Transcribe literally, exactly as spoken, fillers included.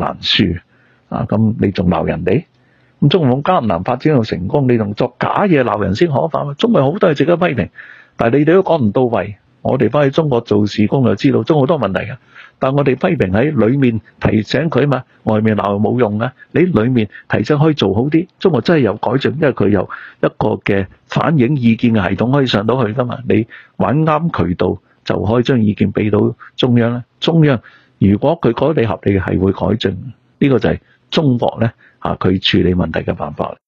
難輸啊！咁你仲鬧人哋？咁中共江南發展到成功，你仲作假嘢鬧人先可怕嘛？中國好多係值得批評，但係你哋都講唔到位。我哋翻去中國做事工就知道中國好多問題嘅，但係我哋批評喺裏面提醒佢嘛，外面鬧冇用啊！你裏面提醒可以做好啲，中國真係有改進，因為佢有一個嘅反映意見嘅系統可以上到去噶嘛。你揾啱渠道就可以將意見俾到中央啦。中央如果佢覺得你合理嘅係會改進，呢個就係中國咧嚇佢處理問題嘅辦法。